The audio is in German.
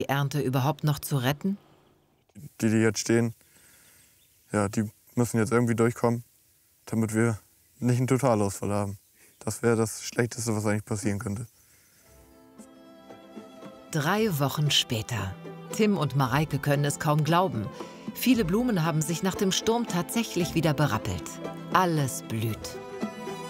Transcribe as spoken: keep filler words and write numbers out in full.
die Ernte überhaupt noch zu retten? Die, die jetzt stehen, ja, die müssen jetzt irgendwie durchkommen, damit wir nicht einen Totalausfall haben. Das wäre das Schlechteste, was eigentlich passieren könnte. Drei Wochen später. Tim und Mareike können es kaum glauben. Viele Blumen haben sich nach dem Sturm tatsächlich wieder berappelt. Alles blüht.